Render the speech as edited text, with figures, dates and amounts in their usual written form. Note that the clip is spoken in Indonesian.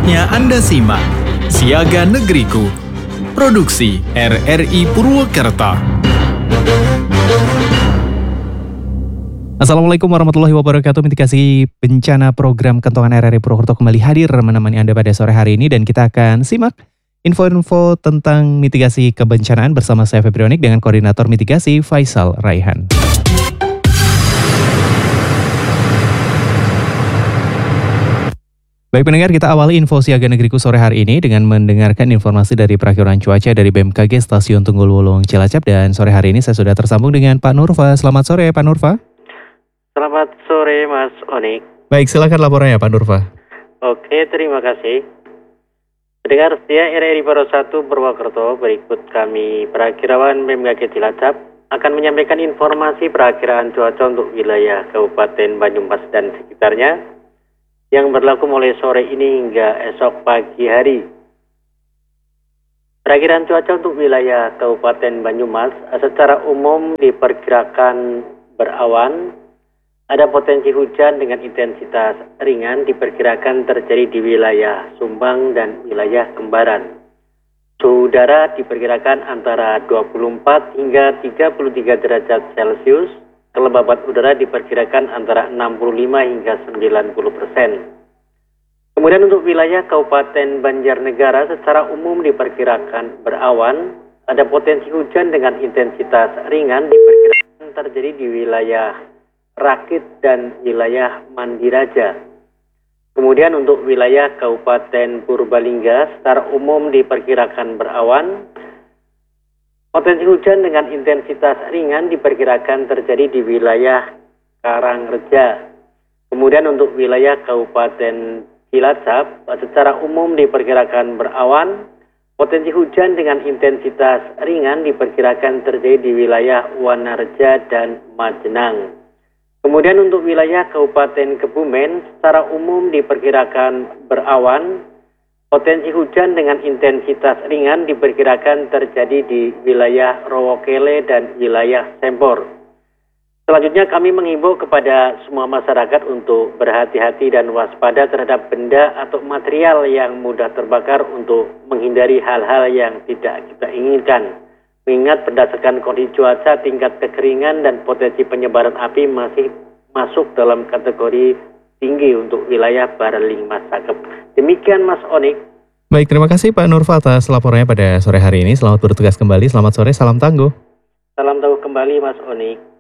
Saatnya Anda simak Siaga Negeriku, produksi RRI Purwokerto. Assalamualaikum warahmatullahi wabarakatuh. Mitigasi bencana program Kentongan RRI Purwokerto kembali hadir menemani Anda pada sore hari ini, dan kita akan simak info-info tentang mitigasi kebencanaan bersama saya Febrionik dengan Koordinator Mitigasi Faisal Raihan. Baik pendengar, kita awali info Siaga Negeriku sore hari ini dengan mendengarkan informasi dari perakiran cuaca dari BMKG Stasiun Tunggul Wulung Cilacap, dan sore hari ini saya sudah tersambung dengan Pak Nurfa. Selamat sore Pak Nurfa. Selamat sore Mas Onik. Baik, silakan laporannya Pak Nurfa. Oke, terima kasih. Pendengar setia RRI Paro 1 Purwokerto, berikut kami perakirawan BMKG Cilacap akan menyampaikan informasi perakiraan cuaca untuk wilayah Kabupaten Banyumas dan sekitarnya yang berlaku mulai sore ini hingga esok pagi hari. Perakiraan cuaca untuk wilayah Kabupaten Banyumas secara umum diperkirakan berawan. Ada potensi hujan dengan intensitas ringan diperkirakan terjadi di wilayah Sumbang dan wilayah Kembaran. Suhu udara diperkirakan antara 24 hingga 33 derajat Celcius. Kelembaban udara diperkirakan antara 65 hingga 90%. Kemudian untuk wilayah Kabupaten Banjarnegara secara umum diperkirakan berawan. Ada potensi hujan dengan intensitas ringan diperkirakan terjadi di wilayah Rakit dan wilayah Mandiraja. Kemudian untuk wilayah Kabupaten Purbalingga secara umum diperkirakan berawan. Potensi hujan dengan intensitas ringan diperkirakan terjadi di wilayah Karangreja. Kemudian untuk wilayah Kabupaten Cilacap secara umum diperkirakan berawan. Potensi hujan dengan intensitas ringan diperkirakan terjadi di wilayah Wanareja dan Majenang. Kemudian untuk wilayah Kabupaten Kebumen secara umum diperkirakan berawan. Potensi hujan dengan intensitas ringan diperkirakan terjadi di wilayah Rowokele dan wilayah Sempor. Selanjutnya kami menghimbau kepada semua masyarakat untuk berhati-hati dan waspada terhadap benda atau material yang mudah terbakar untuk menghindari hal-hal yang tidak kita inginkan. Mengingat berdasarkan kondisi cuaca, tingkat kekeringan dan potensi penyebaran api masih masuk dalam kategori tinggi untuk wilayah Baraling Masakep. Demikian Mas Onik. Baik, terima kasih Pak Nurfa atas laporannya pada sore hari ini. Selamat bertugas kembali, selamat sore, salam tangguh. Salam tangguh kembali Mas Onik.